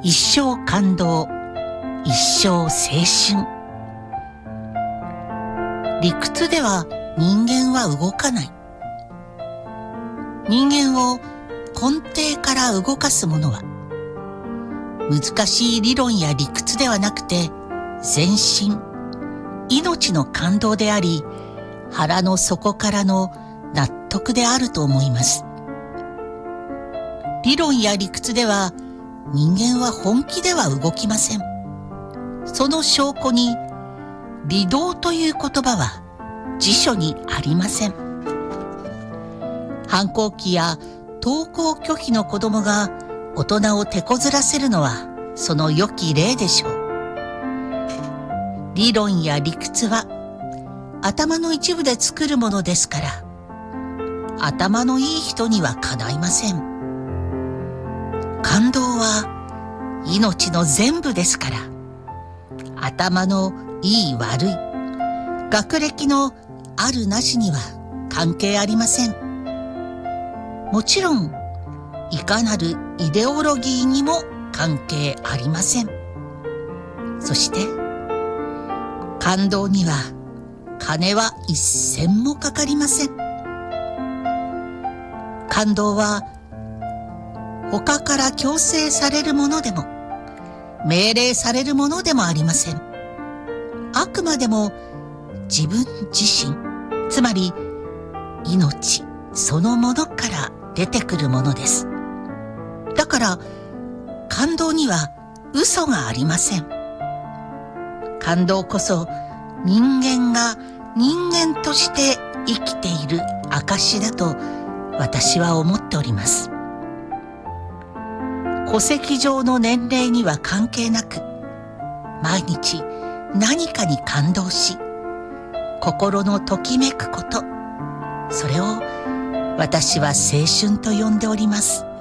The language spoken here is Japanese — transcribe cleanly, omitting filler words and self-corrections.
一生感動、一生青春。理屈では人間は動かない。人間を根底から動かすものは、難しい理論や理屈ではなくて、全身、命の感動であり、腹の底からの納得であると思います。理論や理屈では、人間は本気では動きません。その証拠に、理道という言葉は辞書にありません。反抗期や登校拒否の子供が大人を手こずらせるのはその良き例でしょう。理論や理屈は頭の一部で作るものですから、頭のいい人にはかないません。感動は命の全部ですから、頭のいい悪い、学歴のあるなしには関係ありません。もちろん、いかなるイデオロギーにも関係ありません。そして、感動には金は一銭もかかりません。感動は他から強制されるものでも命令されるものでもありません。あくまでも自分自身、つまり命そのものから出てくるものです。だから感動には嘘がありません。感動こそ人間が人間として生きている証だと私は思っております。戸籍上の年齢には関係なく、毎日何かに感動し、心のときめくこと、それを私は青春と呼んでおります。